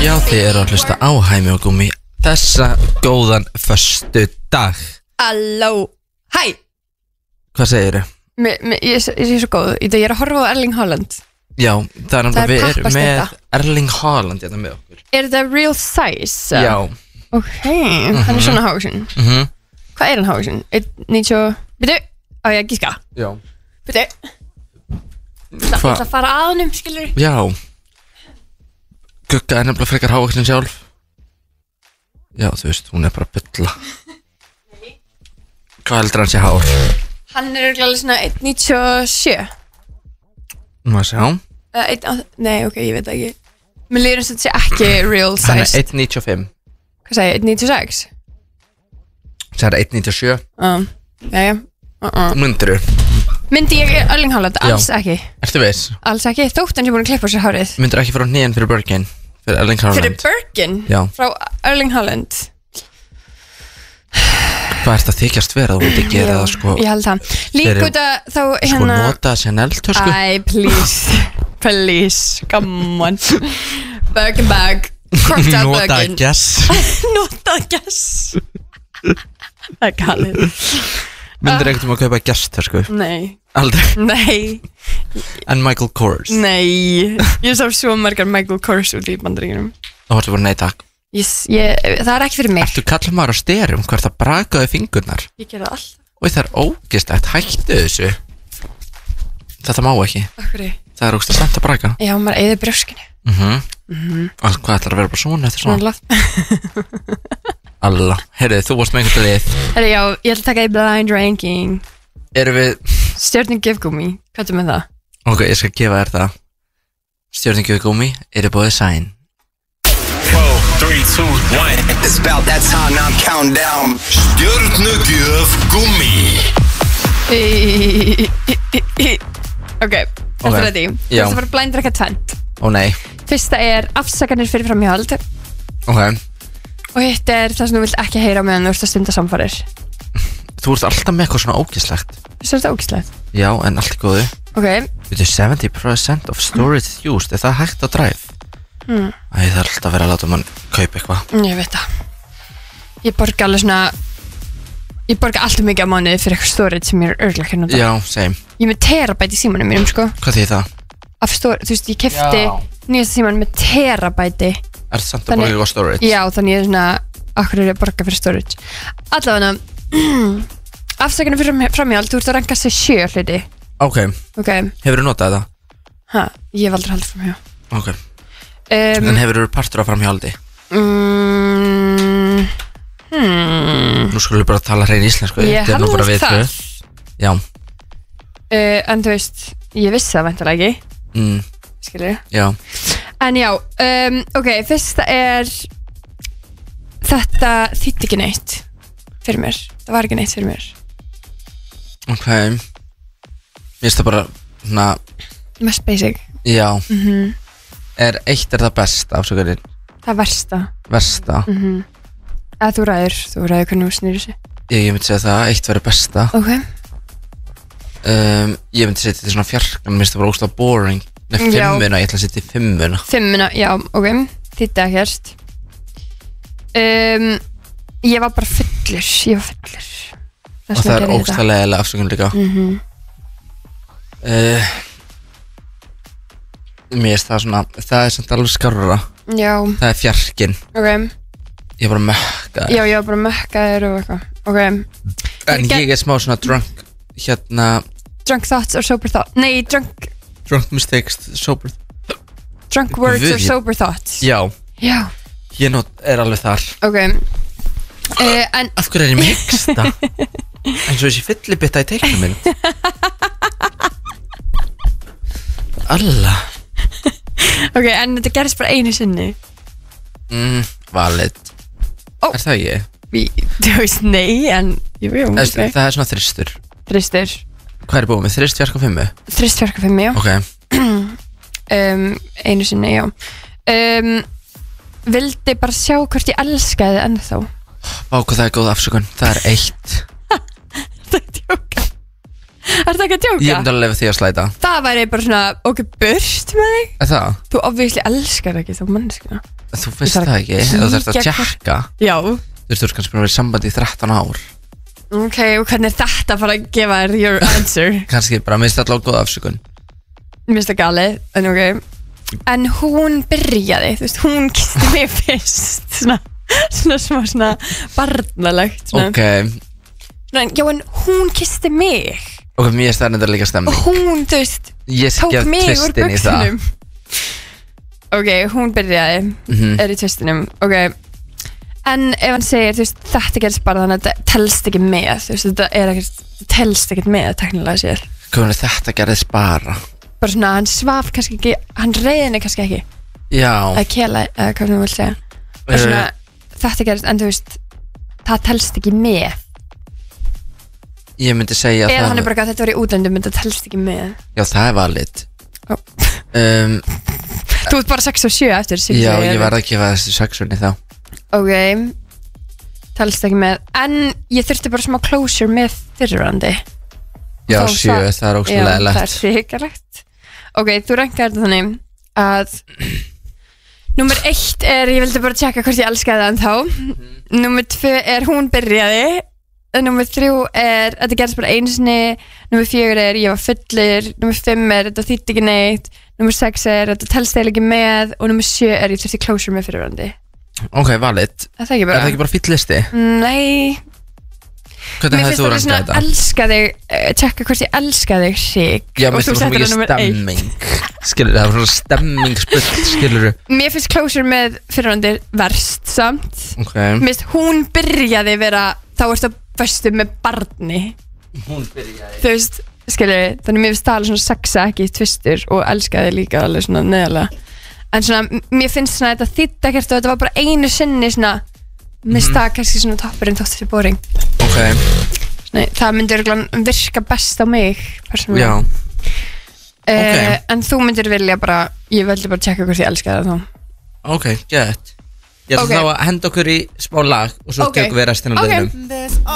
Já, þið eru að hlusta á Hæmi og Gúmi þessa góðan föstudag. Halló, hæ. Hvað segirðu? Ég er svo góð, ég er að horfa á Erling Haaland. Já, það er náttúrulega við erum með pappastytta. Erling Haaland hérna með okkur. Er þetta real size? Já. Ok, hann er svona hávaxinn. Hvað er hann hávaxinn? 1,90. Byrju, á ég að gíska? Já. Byrju. Ég ætla að fara að honum, skilur. Já. Gugga er nefnilega frekar hávaxin sjálf. Já, þú veist, hún er bara að bylla. Hvað heldur hann sé hár? Hann er örugglega svona 1,97. Nú að sjá. Nei, ok, ég veit ekki. Mér líður eins og þetta sé ekki real size. Hann er 1,95. Hvað segi ég, 1,96? Það er 1,97. Jæja. Myndirðu? Myndi ég Erling Haaland? Alls ekki. Ertu viss? Alls ekki, þótt hann sé búin að klippa sér hárið. Myndirðu ekki fara á hnén fyrir Birkin? Fyrir Erling Haaland? Fyrir Birkin? Já. Frá Erling Haaland? Hvað ert að þykjast vera? Þú myndi gera það sko. Ég held það. Líka út að þá Sko nota Chanel-tösku. Æ, please. Please, come on. Birkin bag. Cropped out Nota Birkin. Guess. Nota Guess. Það er galið. Myndirðu ekkert að kaupa Guess-tösku? Nei. Aldrei. Nei. En Michael Kors? Nei. Ég sá svo margar Michael Kors út í Bandaríkjunum. Það var bara nei takk. Það er ekki fyrir mig. Ertu kallar maður á styrum hvert að brakaði fingurnar? Ég gera það alltaf. Og það er ógeðslegt, hættu þessu. Þetta má ekki. Akkur. Það er ógeðslegt samt að braka. Já, maður eyðir brjóskinni. Og hvað ætlar að vera bara svona eftir svona? Svona. Alla. Heyrðu, þú varst með einhvern lið. Herri, já, ég ætla að taka í blind ranking. Erum við... Stjörning Gufgúmi, hvað er með það? Ok, ég skal gefa þér það. Stjörning Gufgúmi, búið sæn. 4, 3, 2, 1. It's about that time, now I'm counting down. Stjörnugjöf Gúmi. Ok, þetta er þetta. Þú ætla að fara blind ranka tvent. Ó nei. Fyrsta er afsakanir fyrir framhjáhald. Ok. Og hitt er það sem þú vilt ekki heyra meðan þú ert að stunda samfarir. Þú ert alltaf með eitthvað svona ógeðslegt. Þessu er þetta ógeðslegt. Já, en allt er góðu. Ok. Við 70% of storage used. Er það hægt á drive? Það er alltaf að vera að láta mann kaupa eitthvað. Ég veit það. Ég borga alveg svona. Ég borga alltaf mikið á mánuði fyrir eitthvað storage sem ég er örugglega ekki að nota. Já, same. Ég er með terabæti í símanum mínum, sko. Hvað þýðir það? Af storage, þú veist, ég kefti nýjasta síman með terabæti. Er það samt að borga eitthvað storage? Já, þannig ég er svona, akkur er ég að borga fyrir storage. Allavega, afsakanir fyrir framhjáhald, þú ert að ranka sig 7 hluti. Ok. Hefurðu notað það? Ha, ég hef aldrei haldið framhjá. Ok. En hefurðu partur af framhjáhaldi? Nú skulum við bara tala hrein íslensku. Ég held það. Já. En þú veist, ég vissi það væntanlega ekki. Skilur? Já. En já, ok, fyrsta er þetta þýddi ekki neitt fyrir mér. Það var ekki neitt fyrir mér. Ok. Ég veist það bara svona mest basic. Já. Er það besta afsökunin? Það versta. Eða þú ræður hvernig þú snýrir sig. Ég myndi segja það, eitt verður besta. Ok. Ég myndi setja þetta svona fjarkan, mér finnst það bara ógeðslega boring. Nei, 5, ég ætla að setja 5. 5, já, ok, þýddi ekkert. Ég var bara fullur. Og það er ógeðslega leiðilega afsökun líka. Mér finnst það svona, það er samt alveg skárra. Já. Það er fjarkin. Ok. Ég er bara mökkaður. Já, ég var bara mökkaður og eitthvað. Ok. En ég er smá svona drunk, Drunk thoughts or sober thoughts. Nei, drunk mistakes, sober. Drunk words or sober thoughts. Já. Já. Ég er alveg þar. Ok. En af hverju er ég með hiksta? En svo þessi fyllibitta í teiknum minn. Alla. Ok, en þetta gerist bara einu sinni. Valid. Er það ég? Þú veist, nei, en jú, okay. Það er svona þristur. Hvað er búið með? Þrist, fjarka 5? Þrist, fjarka 5, já. Ok. Einu sinni, já. Vildi bara sjá hvort ég elskaði ennþá. Vá, hvað það er góð afsökun. Það er 1. Það er tjóka. Ertu ekki að djóka? Ég myndi alveg leyfa því að slæta. Það væri bara svona, ok, burt með þig. Það? Þú obviously elskar ekki þá manneskina. Þú veist það ekki, þú þarfst að tjekka. Já. Þú veist, þú ert kannski bara verið í sambandi í 13 ár. Ok, og hvernig er þetta fara að gefa þér your answer? Kannski bara minnst allavega góða afsökun. Mér finnst það galið, en ok. En hún byrjaði, þú veist, hún kisti mig fyrst. Svona smá svona barnalegt. Ok. Svona, já, en hún kisti mig. Ok, mér er það líka stemming. Og hún, þú veist, ég tók mig úr tvistin í það. buxunum. Ok, hún byrjaði, er í tvistinum. Ok, en ef hann segir, þú veist, þetta gerist bara þannig að þetta telst ekki með. Þú veist, þetta telst ekki með, teknilega sér. Hvernig þetta gerðist bara? Bara svona, hann svaf kannski ekki, hann reyðinni kannski ekki. Já. Eða kela, eða hvað þú vilt segja. Bara svona, þetta gerist, en þú veist, það telst ekki með. Ég myndi segja Eða hann er bara að þetta var í útlöndum, en það telst ekki með. Já, það er valid. Þú ert bara 6 og 7 eftir. Já, ég verði að gefa þessi 6-unni þá. Ok, telst ekki með. En ég þurfti bara smá closure með fyrirvandi. Já, 7, það er óskulega lett. Já, það er hrikalegt. Ok, þú rankar þetta þannig að Númer 1 er, ég vildi bara tjekka hvort ég elskaði það ennþá. Númer 2 er, hún byrjaði. Númer 3 er, þetta gerist bara einu sinni. Númer 4 er, ég var fullur. Númer 5 er, þetta þýtti ekki neitt. Númer 6 er, þetta telst eiginlega ekki með. Og númer 7 er, ég þurfti closure með fyrirvandi. Ok, valid. Er það ekki bara fýll listi? Nei. Hvernig hefði þú rankað þetta? Mér finnst það svona tjekka hvort ég elska þig hrik. Já, mér finnst það mikið stemming. Skilur, það var svona stemmingsbull, skilur. Mér finnst closure með fyrirvandi verst samt. Ok. Mér finnst hún byrjaði vera, þá ertu að föstu með barni. Hún byrjaði. Þú veist, skilur, þannig mér finnst það alveg svona sexa ekki tvistur og elskaði líka alveg svona neðalega. En svona, mér finnst svona þetta þýtt ekkert og þetta var bara einu sinni svona, mér finnst það kannski svona toppurinn þótt þessi boring. Ok. Nei, það myndi örugglega virka best á mig persónulega. Já. Okay. En þú myndir vilja bara, ég veldi bara tjekka hvort ég elska það þá. Ok, gett. Ég ætla þá að henda okkur í smá lag og svo tökum við restina af liðnum.